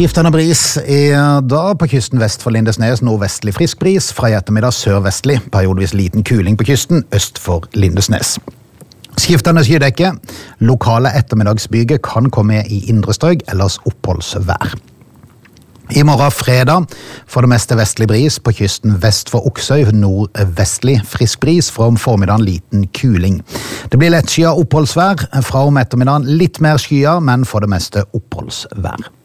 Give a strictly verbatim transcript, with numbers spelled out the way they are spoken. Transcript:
Skiftende bris i dag på kysten vest for Lindesnes, nordvestlig frisk bris, fra i ettermiddag sørvestlig, periodvis liten kuling på kysten, øst for Lindesnes. Skiftende skydekke, lokale ettermiddagsbyger kan komme i indre strøk, ellers oppholdsvær. I morgen fredag for det meste vestlig bris på kysten vest for Oksøy, nordvestlig frisk bris, fra om formiddagen liten kuling. Det blir lett skya oppholdsvær, fra om ettermiddagen litt mer skya, men for det meste oppholdsvær.